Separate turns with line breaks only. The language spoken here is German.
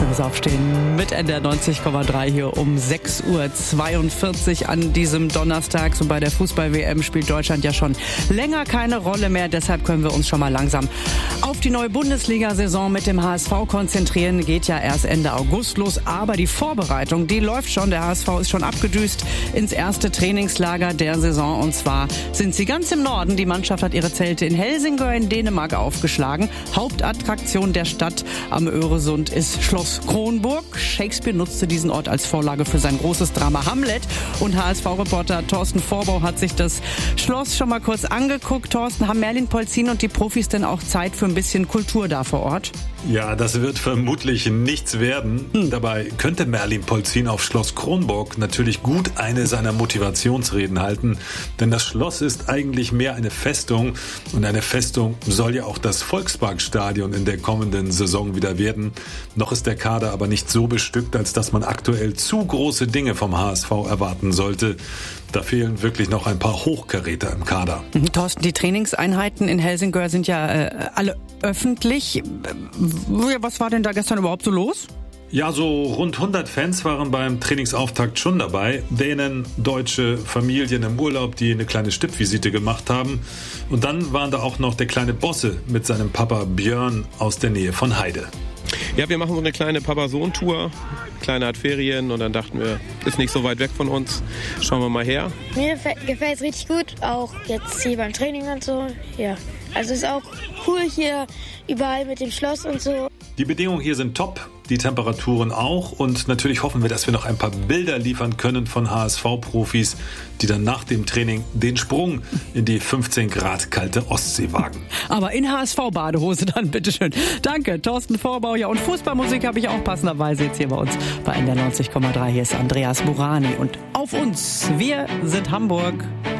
Schönes Aufstehen mit NDR 90,3 hier um 6:42 Uhr an diesem Donnerstag. So bei der Fußball-WM spielt Deutschland ja schon länger keine Rolle mehr. Deshalb können wir uns schon mal langsam auf die neue Bundesliga-Saison mit dem HSV konzentrieren. Geht ja erst Ende August los, aber die Vorbereitung, die läuft schon. Der HSV ist schon abgedüst ins erste Trainingslager der Saison. Und zwar sind sie ganz im Norden. Die Mannschaft hat ihre Zelte in Helsingør in Dänemark aufgeschlagen. Hauptattraktion der Stadt am Öresund ist Schloss Kronborg. Shakespeare nutzte diesen Ort als Vorlage für sein großes Drama Hamlet. Und HSV-Reporter Thorsten Vorbau hat sich das Schloss schon mal kurz angeguckt. Thorsten, haben Merlin Polzin und die Profis denn auch Zeit für ein bisschen Kultur da vor Ort?
Ja, das wird vermutlich nichts werden. Dabei könnte Merlin Polzin auf Schloss Kronborg natürlich gut eine seiner Motivationsreden halten. Denn das Schloss ist eigentlich mehr eine Festung. Und eine Festung soll ja auch das Volksparkstadion in der kommenden Saison wieder werden. Noch ist der Kader aber nicht so bestückt, als dass man aktuell zu große Dinge vom HSV erwarten sollte. Da fehlen wirklich noch ein paar Hochkaräter im Kader.
Thorsten, die Trainingseinheiten in Helsingør sind ja alle öffentlich. Was war denn da gestern überhaupt so los?
Ja, so rund 100 Fans waren beim Trainingsauftakt schon dabei. Dänen, Deutsche, Familien im Urlaub, die eine kleine Stippvisite gemacht haben. Und dann waren da auch noch der kleine Bosse mit seinem Papa Björn aus der Nähe von Heide.
Ja, wir machen so eine kleine Papa-Sohn-Tour. Kleine hat Ferien und dann dachten wir, ist nicht so weit weg von uns. Schauen wir mal her.
Mir gefällt es richtig gut, auch jetzt hier beim Training und so. Ja, also ist auch cool hier überall mit dem Schloss und so.
Die Bedingungen hier sind top, die Temperaturen auch und natürlich hoffen wir, dass wir noch ein paar Bilder liefern können von HSV-Profis, die dann nach dem Training den Sprung in die 15 Grad kalte Ostsee wagen.
Aber in HSV-Badehose dann, bitteschön. Danke, Thorsten Vorbau. Ja, und Fußballmusik habe ich auch passenderweise jetzt hier bei uns bei NDR 90,3. Hier ist Andreas Burani und auf uns. Wir sind Hamburg.